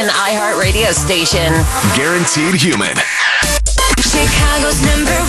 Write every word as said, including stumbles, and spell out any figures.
An iHeart radio station. Guaranteed Human. Chicago's number